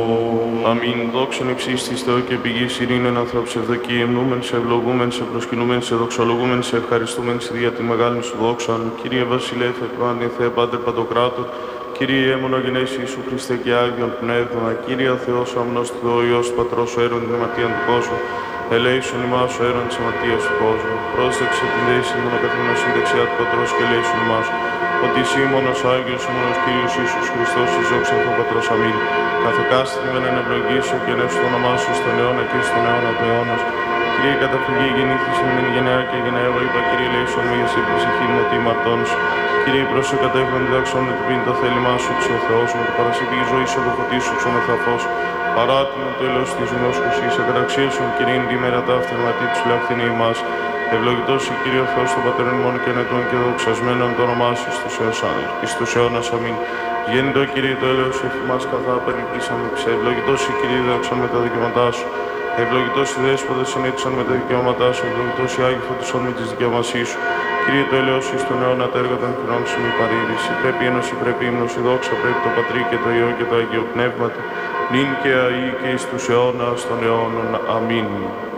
Αμήν. Δόξον υψίστης Θεό και πηγής ειρήνων ανθρώπους ευδοκιεμνούμεν, σε ευλογούμεν, σε προσκυνούμεν, σε δοξολογούμεν, σε ευχαριστούμεν δια τη μεγάλη σου δόξαν. Κύριε Βασιλεύ, επάνη Θεέ Πάτερ Παντοκράτορ, Κύριε μονογενές Ιησού Χριστέ και Άγιον Πνεύμα, Κύριε Θεός αμνός του Θεού, Υιός Πατρός ο αίρον την αματίαν του κόσμου, ελέησον ημάς ο αίρον της αματίας του κόσμου. Πρόσδεξε την δέηση μονοκαθήμενος στην δεξιά του Πατρός και ελέησον ημάς, ότι εσύ μόνος Άγιος, ο μόνος Κύριος Ιησούς Χριστός, εις δόξα του Πατρός αμήν. Καθεκάστη με να ευλογήσω και νεύσου το όνομά σου στον αιώνα και στον αιώνα του αιώνας. Κύριε καταφυγή γεννήθησιν με γενναία και γενναία είπα, Κύριε ελέησον με εσύ ψυχή μου ότι ημαρτών σου. Κύριε πρόσεχε κατέφερον διδάξον με την πίνη το θέλημά σου, ο Θεός με το παρασύπη ζωή σου, το φωτί σου, ξενεθα φως. Παράτην το έλεος της γνώσκους εις ακραξίωσον, Κύριε την ημέρα τα αυτερματή τους λαχθήνει ημάς. Ευλογητός η Κύριε ο Θεός των Πατέρων ημών και νετών και δοξασμένων το όνομά σου εις τους αιώνας αμήν. Γέννητο Κύριε το έλεος εφημάς καθά περιπλήσαμε ψε. Ευλογητός η Κύριε διδάξαν με τα δικαιώματά σου. Ευλογητός οι δέσποτες συνήθισαν με τα δικαιώματά σου. Ευλογητός οι Άγιοι φωτισόν με τις δικαιωμασίες σου. Κύριε το έλεος εις τον αιώνα τα έργα των χειρών σου μη παρήδηση. Πρέπει ένωση, πρέπει ύμνος, η δόξα, πρέπει το Πατρί και το Υιό και το Άγιο Πνεύματι. Νυν και αεί και εις τους αιώνας των αιώνων. Αμήν.